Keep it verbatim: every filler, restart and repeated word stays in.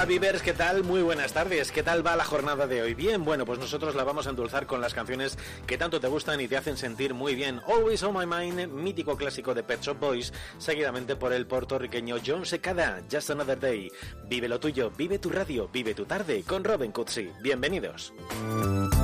Vivers, ¿qué tal? Muy buenas tardes. ¿Qué tal va la jornada de hoy? Bien, bueno, pues nosotros la vamos a endulzar con las canciones que tanto te gustan y te hacen sentir muy bien. Always on My Mind, mítico clásico de Pet Shop Boys, seguidamente por el puertorriqueño John Secada, Just Another Day. Vive lo tuyo, vive tu radio, vive tu tarde con Robin Cutsi. Bienvenidos.